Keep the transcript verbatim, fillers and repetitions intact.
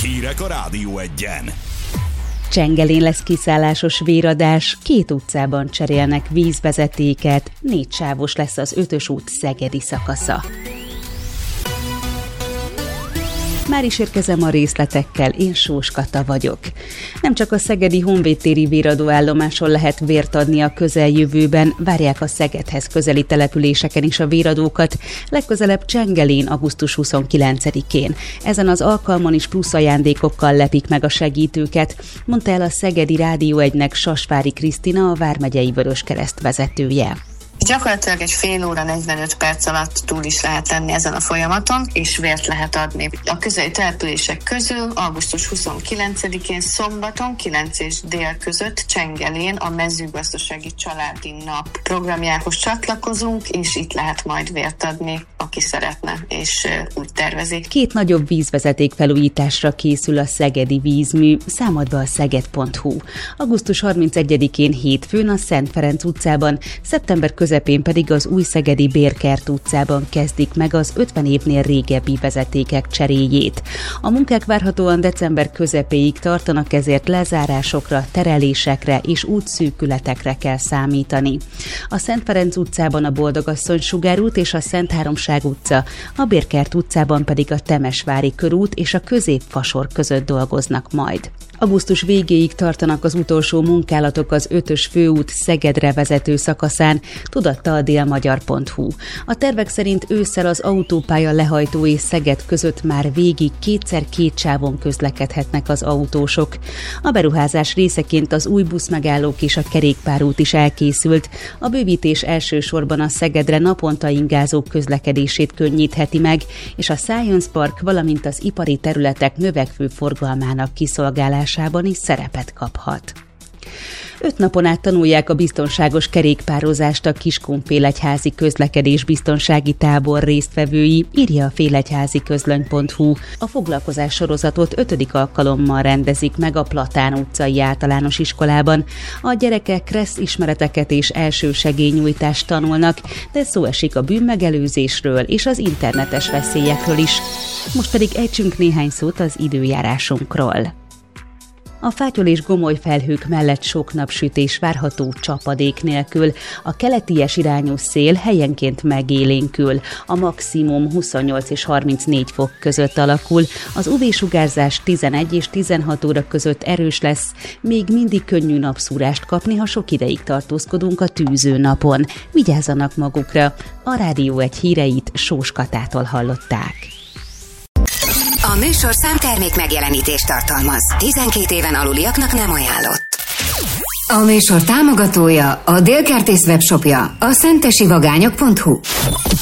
Hírek a Rádió Egyen. Csengelén lesz kiszállásos véradás, két utcában cserélnek vízvezetéket, négy sávos lesz az ötös út szegedi szakasza. Már is érkezem a részletekkel, én Sós Kata vagyok. Nem csak a szegedi honvédtéri véradóállomáson lehet vért adni a közeljövőben, várják a Szegedhez közeli településeken is a véradókat, legközelebb Csengelén augusztus huszonkilencedikén. Ezen az alkalmon is plusz ajándékokkal lepik meg a segítőket, mondta el a Szegedi Rádió egynek Sasvári Krisztina, a Vármegyei Vöröskereszt vezetője. Gyakorlatilag egy fél óra, negyvenöt perc alatt túl is lehet lenni ezen a folyamaton, és vért lehet adni. A közeli települések közül augusztus huszonkilencedikén szombaton kilenc és dél között Csengelén a mezőgazdasági családi nap programjához csatlakozunk, és itt lehet majd vért adni, aki szeretne, és úgy tervezi. Két nagyobb vízvezeték felújításra készül a szegedi vízmű, számadva a szeged pont hu. augusztus harmincegyedikén hétfőn a Szent Ferenc utcában, szeptember közepén pedig az új szegedi Bérkert utcában kezdik meg az ötven évnél régebbi vezetékek cseréjét. A munkák várhatóan december közepéig tartanak, ezért lezárásokra, terelésekre és útszűkületekre kell számítani. A Szent Ferenc utcában a Boldogasszony sugárút és a Szent Háromság utca, a Bérkert utcában pedig a Temesvári körút és a Középfasor között dolgoznak majd. Augusztus végéig tartanak az utolsó munkálatok az ötös főút Szegedre vezető szakaszán, tudatta a délmagyar pont hu. A tervek szerint ősszel az autópálya lehajtó és Szeged között már végig kétszer két sávon közlekedhetnek az autósok. A beruházás részeként az új buszmegállók és a kerékpárút is elkészült. A bővítés elsősorban a Szegedre naponta ingázók közlekedését könnyítheti meg, és a Science Park, valamint az ipari területek növekvő forgalmának kiszolgálásában is szerepet kaphat. Öt napon át tanulják a biztonságos kerékpározást a Kiskunfélegyházi közlekedés biztonsági tábor résztvevői, írja a félegyházi közlöny pont hu. A foglalkozás sorozatot ötödik alkalommal rendezik meg a Platán utcai általános iskolában. A gyerekek kressz ismereteket és elsősegélynyújtást tanulnak, de szó esik a bűnmegelőzésről és az internetes veszélyekről is. Most pedig ejtsünk néhány szót az időjárásunkról. A fátyol és gomoly felhők mellett sok napsütés várható csapadék nélkül. A keleties irányú szél helyenként megélénkül. A maximum huszonnyolc és harmincnégy fok között alakul. Az u vé-sugárzás tizenegy és tizenhat óra között erős lesz. Még mindig könnyű napszúrást kapni, ha sok ideig tartózkodunk a tűző napon. Vigyázzanak magukra! A Rádió egy híreit Sós Katától hallották. A műsor számtermék megjelenítést tartalmaz. tizenkét éven aluliaknak nem ajánlott. A műsor támogatója, a Délkertész webshopja, a szentesi vagányok pont hu.